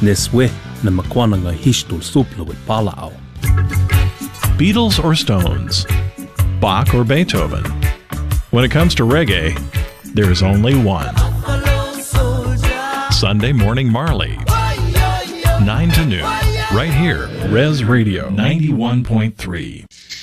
Neswe na makwana nga hishtul supla with palao. Beatles or Stones? Bach or Beethoven? When it comes to reggae, there's only one. Sunday Morning Marley, 9 to noon, right here, Res Radio 91.3.